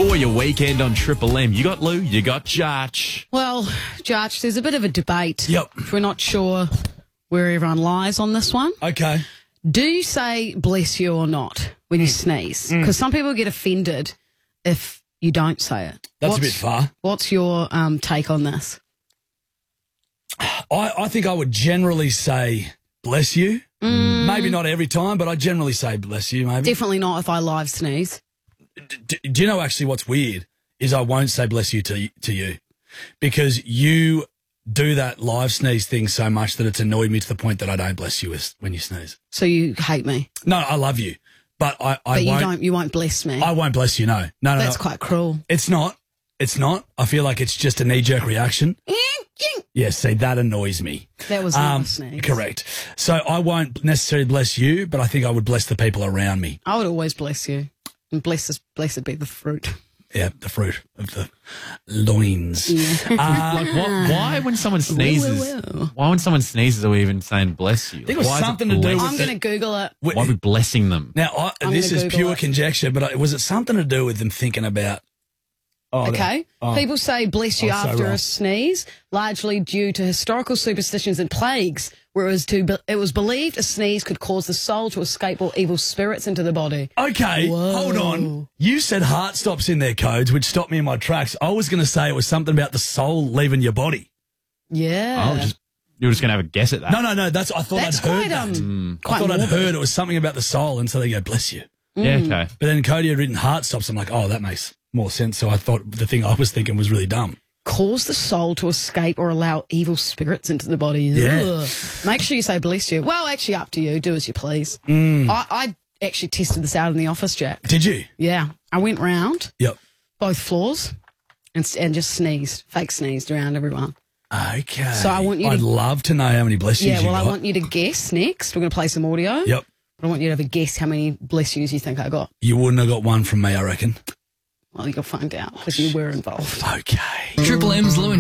for your weekend on Triple M. You got Lou, you got Jarch. Well, Jarch, there's a bit of a debate. Yep. We're not sure where everyone lies on this one. Okay. Do you say bless you or not when you sneeze? Because some people get offended if you don't say it. That's a bit far. What's your take on this? I think I would generally say bless you. Maybe not every time, but I generally say bless you, maybe. Definitely not if I live sneeze. Do you know actually what's weird is I won't say bless you to you because you do that live sneeze thing so much that it's annoyed me to the point that I don't bless you when you sneeze. So you hate me? No, I love you, but I won't. You won't bless me. I won't bless you. No. That's quite cruel. It's not. It's not. I feel like it's just a knee-jerk reaction. Yes, see, that annoys me. That was not a sneeze. Correct. So I won't necessarily bless you, but I think I would bless the people around me. I would always bless you. And blessed be the fruit. Yeah, the fruit of the loins. Yeah. Why when someone sneezes? Why when someone sneezes are we even saying bless you? I think it was something to do with I'm going to Google it. Why are we blessing them? Now, this is pure conjecture, but was it something to do with them thinking about... Okay. People say bless you after wrong. a sneeze, largely due to historical superstitions and plagues, where it was believed a sneeze could cause the soul to escape all evil spirits into the body. Okay, hold on. You said heart stops in their codes, which stopped me in my tracks. I was going to say it was something about the soul leaving your body. Yeah. You were just going to have a guess at that. No. I thought I'd heard that. I thought I'd heard it was something about the soul, and so they go, bless you. Yeah, okay. But then Cody had written heart stops. I'm like, oh, that makes more sense. So I thought the thing I was thinking was really dumb. Cause the soul to escape or allow evil spirits into the body. Yeah. Ugh. Make sure you say bless you. Well, actually, up to you. Do as you please. I actually tested this out in the office, Jack. Did you? Yeah. I went round Yep. both floors and just fake sneezed around everyone. Okay. So I want you to... I'd love to know how many bless yous you got. I want you to guess next. We're going to play some audio. Yep. But I want you to have a guess how many bless yous you think I got. You wouldn't have got one from me, I reckon. Well, you'll find out because you were involved. Okay. Triple M's Lou and